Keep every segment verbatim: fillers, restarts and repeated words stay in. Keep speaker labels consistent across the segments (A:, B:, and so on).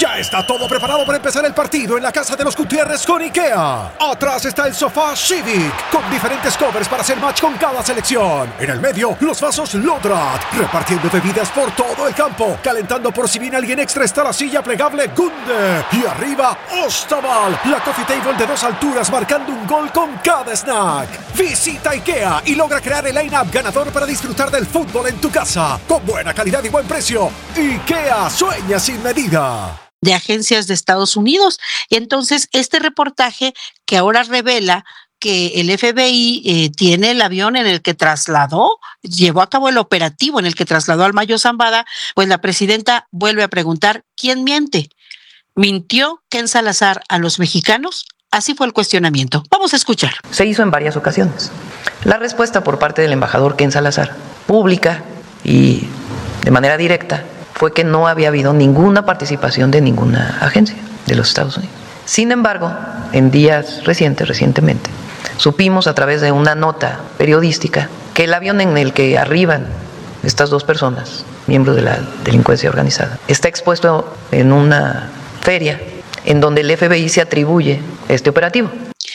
A: Ya está todo preparado para empezar el partido en la casa de los Gutiérrez con IKEA. Atrás está el sofá Civic, con diferentes covers para hacer match con cada selección. En el medio, los vasos Lodrat, repartiendo bebidas por todo el campo. Calentando por si viene alguien extra está la silla plegable Gunde. Y arriba, Ostaval, la coffee table de dos alturas marcando un gol con cada snack. Visita IKEA y logra crear el line-up ganador para disfrutar del fútbol en tu casa. Con buena calidad y buen precio. IKEA, sueña sin medida.
B: De agencias de Estados Unidos. Y entonces este reportaje que ahora revela que el F B I eh, tiene el avión en el que trasladó, llevó a cabo el operativo en el que trasladó al Mayo Zambada, pues la presidenta vuelve a preguntar, ¿quién miente? ¿Mintió Ken Salazar a los mexicanos? Así fue el cuestionamiento. Vamos a escuchar.
C: Se hizo en varias ocasiones. La respuesta por parte del embajador Ken Salazar, pública y de manera directa, fue que no había habido ninguna participación de ninguna agencia de los Estados Unidos. Sin embargo, en días recientes, recientemente, supimos a través de una nota periodística que el avión en el que arriban estas dos personas, miembros de la delincuencia organizada, está expuesto en una feria en donde el F B I se atribuye este operativo.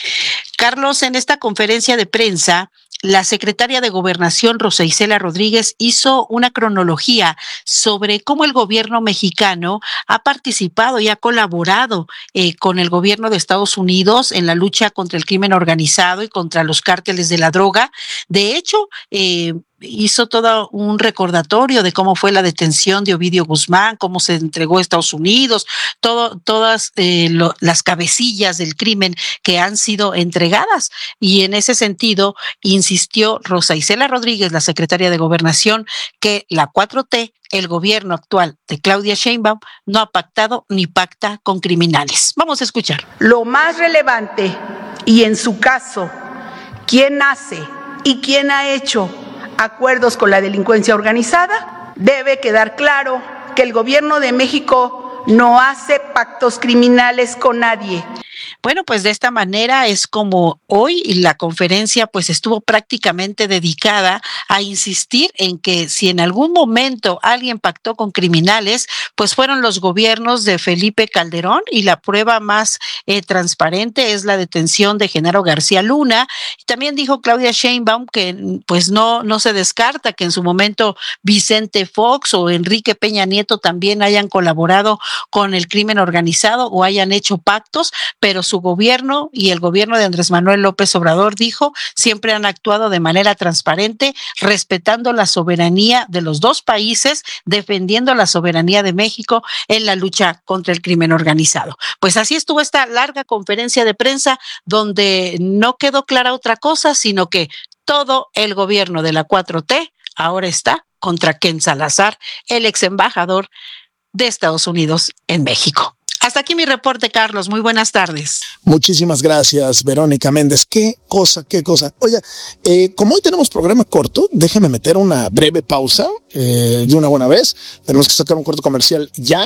B: Carlos, en esta conferencia de prensa, la secretaria de Gobernación, Rosa Isela Rodríguez, hizo una cronología sobre cómo el gobierno mexicano ha participado y ha colaborado eh, con el gobierno de Estados Unidos en la lucha contra el crimen organizado y contra los cárteles de la droga. De hecho, eh, hizo todo un recordatorio de cómo fue la detención de Ovidio Guzmán, cómo se entregó a Estados Unidos, todo, todas eh, lo, las cabecillas del crimen que han sido entregadas. Y en ese sentido, insistió Rosa Isela Rodríguez, la secretaria de Gobernación, que la cuatro T, el gobierno actual de Claudia Sheinbaum, no ha pactado ni pacta con criminales. Vamos a escuchar.
D: Lo más relevante, y en su caso, ¿quién hace y quién ha hecho acuerdos con la delincuencia organizada? Debe quedar claro que el gobierno de México no hace pactos criminales con nadie.
B: Bueno, pues de esta manera es como hoy la conferencia pues estuvo prácticamente dedicada a insistir en que si en algún momento alguien pactó con criminales, pues fueron los gobiernos de Felipe Calderón, y la prueba más eh, transparente es la detención de Genaro García Luna. También dijo Claudia Sheinbaum que pues no, no se descarta que en su momento Vicente Fox o Enrique Peña Nieto también hayan colaborado con el crimen organizado o hayan hecho pactos, pero su gobierno y el gobierno de Andrés Manuel López Obrador, dijo, siempre han actuado de manera transparente, respetando la soberanía de los dos países, defendiendo la soberanía de México en la lucha contra el crimen organizado. Pues así estuvo esta larga conferencia de prensa donde no quedó clara otra cosa, sino que todo el gobierno de la cuatro T ahora está contra Ken Salazar, el ex embajador de Estados Unidos en México. Hasta aquí mi reporte, Carlos. Muy buenas tardes.
E: Muchísimas gracias, Verónica Méndez. Qué cosa, qué cosa. Oye, eh, como hoy tenemos programa corto, déjeme meter una breve pausa eh, de una buena vez. Tenemos que sacar un corto comercial ya.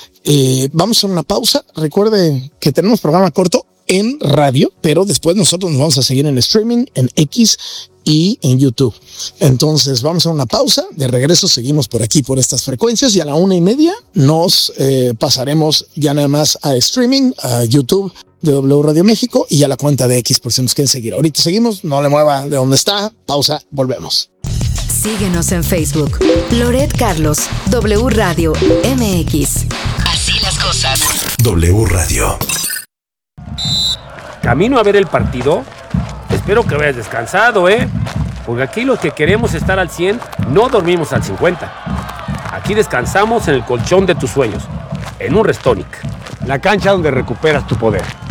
E: Eh, vamos a hacer una pausa. Recuerde que tenemos programa corto en radio, pero después nosotros nos vamos a seguir en streaming, en X y en YouTube. Entonces vamos a una pausa, de regreso seguimos por aquí, por estas frecuencias, y a la una y media nos eh, pasaremos ya nada más a streaming, a YouTube de W Radio México y a la cuenta de X por si nos quieren seguir. Ahorita seguimos, no le mueva de donde está, pausa, volvemos.
F: Síguenos en Facebook, Loret Carlos, W Radio M X.
G: Así las cosas.
A: W Radio.
H: Camino a ver el partido. Espero que vayas descansado, ¿eh? Porque aquí los que queremos estar al cien no dormimos al cincuenta. Aquí descansamos en el colchón de tus sueños, en un Restonic.
I: La cancha donde recuperas tu poder.